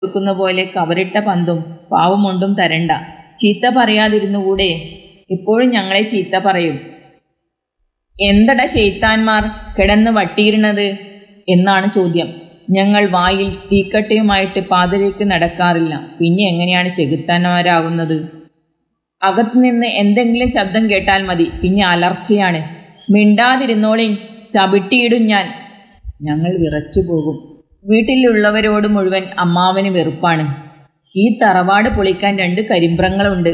കൊടുക്കുന്ന പോലെ കവറിട്ട പന്തും പാവുമൊണ്ടും തരണ്ട. ചീത്ത പറയാതിരുന്നുകൂടെ? ഇപ്പോഴും ഞങ്ങളെ ചീത്ത പറയും. എന്തട ശൈത്താന്മാർ കിടന്ന് വട്ടിയിരുന്നത് എന്നാണ് ചോദ്യം. ഞങ്ങൾ വായിൽ തീക്കട്ടയുമായിട്ട് പാതിരയ്ക്ക് നടക്കാറില്ല. പിന്നെ എങ്ങനെയാണ് ചെകുത്താന്മാരാകുന്നത്? അകത്തുനിന്ന് എന്തെങ്കിലും ശബ്ദം കേട്ടാൽ മതി, പിന്നെ അലർച്ചയാണ്. മിണ്ടാതിരുന്നോളിൻ, ചവിട്ടിയിടും ഞാൻ. ഞങ്ങൾ വിറച്ചു പോകും. വീട്ടിലുള്ളവരോട് മുഴുവൻ അമ്മാവന് വെറുപ്പാണ്. ഈ തറവാട് പൊളിക്കാൻ 2 കരിമ്പ്രങ്ങളുണ്ട്.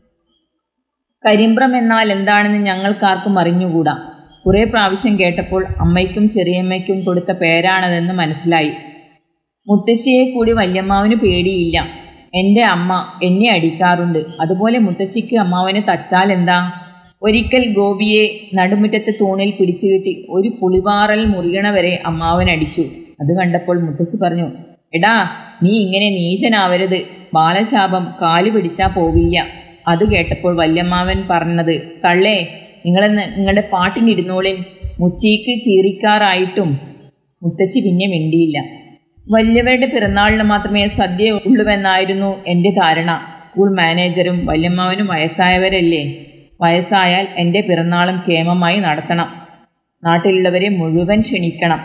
കരിമ്പ്രം എന്നാൽ എന്താണെന്ന് ഞങ്ങൾക്കാർക്കും അറിഞ്ഞുകൂടാ. കുറേ പ്രാവശ്യം കേട്ടപ്പോൾ അമ്മയ്ക്കും ചെറിയമ്മയ്ക്കും കൊടുത്ത പേരാണതെന്ന് മനസ്സിലായി. മുത്തശ്ശിയെ കൂടി വല്യമ്മാവന് പേടിയില്ല. എൻ്റെ അമ്മ എന്നെ അടിക്കാറുണ്ട്. അതുപോലെ മുത്തശ്ശിക്ക് അമ്മാവനെ തച്ചാൽ എന്താ? ഒരിക്കൽ ഗോപിയെ നടുമുറ്റത്തെ തൂണിൽ പിടിച്ചുകെട്ടി ഒരു പുളിവാറൽ മുറിയണ വരെ അമ്മാവൻ അടിച്ചു. അത് കണ്ടപ്പോൾ മുത്തശ്ശി പറഞ്ഞു, എടാ, നീ ഇങ്ങനെ നീചനാവരുത്. ബാലശാപം കാലു പിടിച്ചാ പോവില്ല. അത് കേട്ടപ്പോൾ വല്യമ്മാവൻ പറഞ്ഞത്, തള്ളേ, നിങ്ങളെന്ന് നിങ്ങളുടെ പാട്ടിനിരുന്നോളിൻ. മുച്ചീക്ക് ചീറിക്കാറായിട്ടും. മുത്തശ്ശി പിന്നെ മിണ്ടിയില്ല. വലിയവരുടെ പിറന്നാളിന് മാത്രമേ സദ്യ ഉള്ളുവെന്നായിരുന്നു എൻ്റെ ധാരണ. സ്കൂൾ മാനേജരും വല്യമ്മാവനും വയസ്സായവരല്ലേ. വയസ്സായാൽ എൻ്റെ പിറന്നാളും കേമമായി നടത്തണം. നാട്ടിലുള്ളവരെ മുഴുവൻ ക്ഷണിക്കണം.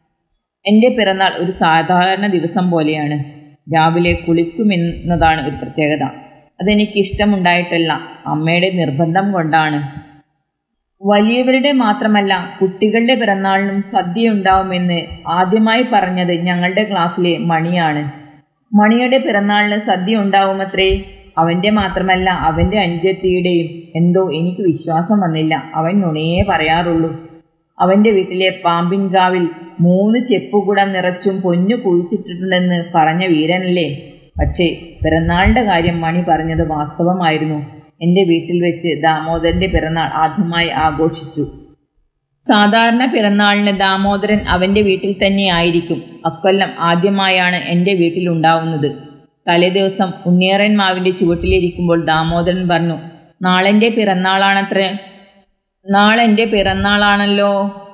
എൻ്റെ പിറന്നാൾ ഒരു സാധാരണ ദിവസം പോലെയാണ്. രാവിലെ കുളിക്കുമെന്നതാണ് ഒരു പ്രത്യേകത. അതെനിക്കിഷ്ടമുണ്ടായിട്ടല്ല, അമ്മയുടെ നിർബന്ധം കൊണ്ടാണ്. വലിയവരുടെ മാത്രമല്ല, കുട്ടികളുടെ പിറന്നാളിനും സദ്യ ഉണ്ടാവുമെന്ന് ആദ്യമായി പറഞ്ഞത് ഞങ്ങളുടെ ക്ലാസ്സിലെ മണിയാണ്. മണിയുടെ പിറന്നാളിന് സദ്യ ഉണ്ടാവുമത്രേ. അവൻ്റെ മാത്രമല്ല, അവൻ്റെ അനുജത്തിയുടെയും. എന്തോ എനിക്ക് വിശ്വാസം വന്നില്ല. അവൻ നുണയേ പറയാറുള്ളൂ. അവൻ്റെ വീട്ടിലെ പാമ്പിൻകാവിൽ 3 ചെപ്പുകുടം നിറച്ചും പൊന്നു കുഴിച്ചിട്ടുണ്ടെന്ന് പറഞ്ഞ വീരനല്ലേ. പക്ഷേ പിറന്നാളിൻ്റെ കാര്യം മണി പറഞ്ഞത് വാസ്തവമായിരുന്നു. എൻ്റെ വീട്ടിൽ വെച്ച് ദാമോദരൻ്റെ പിറന്നാൾ ആദ്യമായി ആഘോഷിച്ചു. സാധാരണ പിറന്നാളിന് ദാമോദരൻ അവൻ്റെ വീട്ടിൽ തന്നെ ആയിരിക്കും. അക്കൊല്ലം ആദ്യമായാണ് എൻ്റെ വീട്ടിലുണ്ടാവുന്നത്. തലേദിവസം ഉണ്ണിയേറൻ മാവിൻ്റെ ചുവട്ടിലിരിക്കുമ്പോൾ ദാമോദരൻ പറഞ്ഞു, നാളെൻ്റെ പിറന്നാളാണത്രേ. നാളെൻ്റെ പിറന്നാളാണല്ലോ.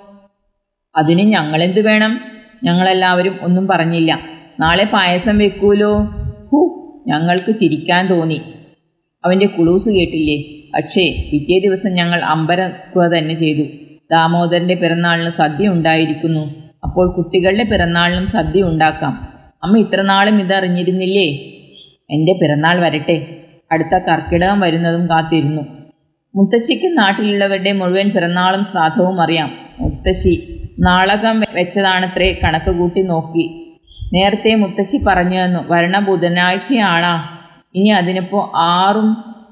അതിന് ഞങ്ങളെന്തു വേണം? ഞങ്ങളെല്ലാവരും ഒന്നും പറഞ്ഞില്ല. നാളെ പായസം വെക്കൂലോ. ഞങ്ങൾക്ക് ചിരിക്കാൻ തോന്നി. അവൻ്റെ കുളൂസ് കേട്ടില്ലേ. പക്ഷേ പിറ്റേ ദിവസം ഞങ്ങൾ അമ്പരക്കുക തന്നെ ചെയ്തു. ദാമോദരൻ്റെ പിറന്നാളിന് സദ്യ ഉണ്ടായിരിക്കുന്നു. അപ്പോൾ കുട്ടികളുടെ പിറന്നാളിനും സദ്യ ഉണ്ടാക്കാം. അമ്മ ഇത്രനാളും ഇതറിഞ്ഞിരുന്നില്ലേ? എൻ്റെ പിറന്നാൾ വരട്ടെ. അടുത്ത കർക്കിടകം വരുന്നതും കാത്തിരുന്നു. മുത്തശ്ശിക്ക് നാട്ടിലുള്ളവരുടെ മുഴുവൻ പിറന്നാളും ശ്രാദ്ധവും അറിയാം. മുത്തശ്ശി നാളകം വെച്ചതാണത്രേ. കണക്ക് കൂട്ടി നോക്കി. നേരത്തെ മുത്തശ്ശി പറഞ്ഞു തന്നു, വരണ ബുധനാഴ്ചയാണാ. ഇനി അതിനിപ്പോൾ 6ഉം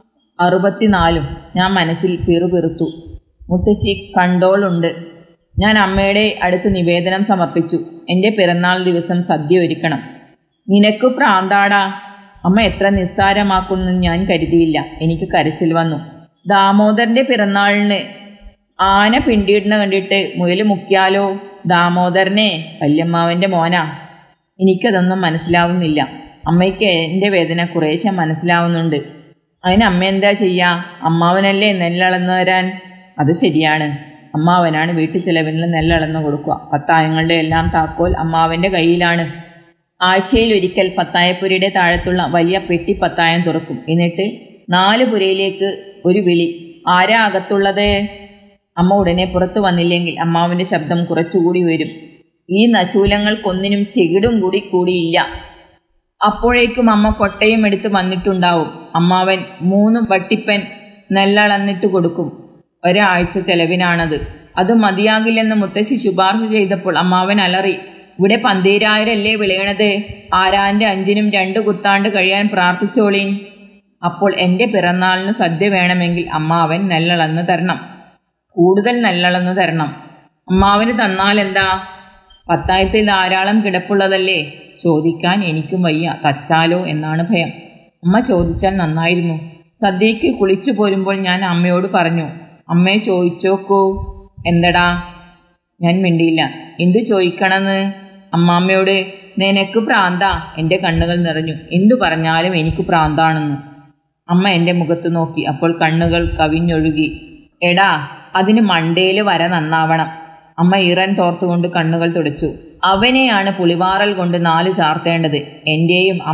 64. ഞാൻ മനസ്സിൽ പിറുപിറുത്തു. മുത്തശ്ശി കണ്ടോളുണ്ട്. ഞാൻ അമ്മയുടെ അടുത്ത് നിവേദനം സമർപ്പിച്ചു. എൻ്റെ പിറന്നാൾ ദിവസം സദ്യ ഒരുക്കണം. നിനക്ക് പ്രാന്താടാ. അമ്മ എത്ര നിസ്സാരമാക്കുമെന്ന് ഞാൻ കരുതിയില്ല. എനിക്ക് കരച്ചിൽ വന്നു. ദാമോദരൻ്റെ പിറന്നാളിന് ആന പിണ്ടിയിടുന്ന കണ്ടിട്ട് മുയൽ മുക്കിയാലോ? ദാമോദരനെ വല്യമ്മാവൻ്റെ മോനാ. എനിക്കതൊന്നും മനസ്സിലാവുന്നില്ല. അമ്മയ്ക്ക് എൻ്റെ വേദന കുറേശ്ശെ മനസ്സിലാവുന്നുണ്ട്. അതിന് അമ്മ എന്താ ചെയ്യുക? അമ്മാവനല്ലേ നെല്ലളന്ന് തരാൻ. അത് ശരിയാണ്. അമ്മാവനാണ് വീട്ടു ചിലവിന് നെല്ലളന്ന് കൊടുക്കുക. പത്തായങ്ങളുടെ എല്ലാം താക്കോൽ അമ്മാവൻ്റെ കയ്യിലാണ്. ആഴ്ചയിൽ ഒരിക്കൽ പത്തായപ്പുരയുടെ താഴത്തുള്ള വലിയ പെട്ടി പത്തായം തുറക്കും. എന്നിട്ട് 4 പുരയിലേക്ക് ഒരു വിളി, ആരാ അകത്തുള്ളത്? അമ്മ ഉടനെ പുറത്തു വന്നില്ലെങ്കിൽ അമ്മാവൻ്റെ ശബ്ദം കുറച്ചുകൂടി വരും. ഈ നശൂലങ്ങൾക്കൊന്നിനും ചെകിടും കൂടിയില്ല. അപ്പോഴേക്കും അമ്മ കൊട്ടയും എടുത്ത് വന്നിട്ടുണ്ടാവും. അമ്മാവൻ 3 വട്ടിപ്പൻ നെല്ലളന്നിട്ട് കൊടുക്കും. ഒരാഴ്ച ചെലവിനാണത്. അത് മതിയാകില്ലെന്ന് മുത്തശ്ശി ശുപാർശ ചെയ്തപ്പോൾ അമ്മാവൻ അലറി, ഇവിടെ 12,000 വിളയണത്. ആരാൻ്റെ 5നും 2 കുത്താണ്ട് കഴിയാൻ പ്രാർത്ഥിച്ചോളീൻ. അപ്പോൾ എൻ്റെ പിറന്നാളിന് സദ്യ വേണമെങ്കിൽ അമ്മാവൻ നെല്ലളന്ന് തരണം. കൂടുതൽ നെല്ലളന്ന് തരണം. അമ്മാവന് തന്നാലെന്താ? പത്തായത്തിൽ ധാരാളം കിടപ്പുള്ളതല്ലേ. ചോദിക്കാൻ എനിക്കും വയ്യ. തച്ചാലോ എന്നാണ് ഭയം. അമ്മ ചോദിച്ചാൽ നന്നായിരുന്നു. സദ്യയ്ക്ക് കുളിച്ചു പോരുമ്പോൾ ഞാൻ അമ്മയോട് പറഞ്ഞു, അമ്മയെ ചോദിച്ചോക്കൂ. എന്തടാ? ഞാൻ മിണ്ടിയില്ല. എന്തു ചോദിക്കണമെന്ന്? അമ്മാമ്മയോട്. നിനക്ക് പ്രാന്താ? എൻ്റെ കണ്ണുകൾ നിറഞ്ഞു. എന്തു പറഞ്ഞാലും എനിക്ക് പ്രാന്താണെന്ന്. അമ്മ എൻ്റെ മുഖത്ത് നോക്കി. അപ്പോൾ കണ്ണുകൾ കവിഞ്ഞൊഴുകി. എടാ, അതിന് മണ്ടയിൽ വര നന്നാവണം. അമ്മ ഈറൻ തോർത്തുകൊണ്ട് കണ്ണുകൾ തുടച്ചു. അവനെയാണ് പുളിവാറൽ കൊണ്ട് 4 ചാർത്തേണ്ടത്. എൻ്റെയും